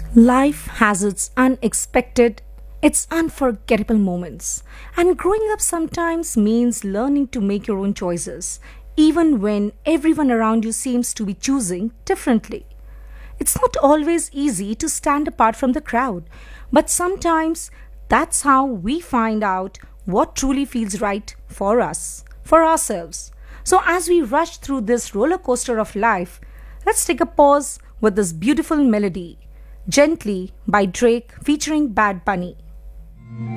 Life has its unforgettable moments. And growing up sometimes means learning to make your own choices, even when everyone around you seems to be choosing differently. It's not always easy to stand apart from the crowd, but sometimes that's how we find out what truly feels right for us, for ourselves. So, as we rush through this roller coaster of life, let's take a pause with this beautiful melody, Gently by Drake featuring Bad Bunny.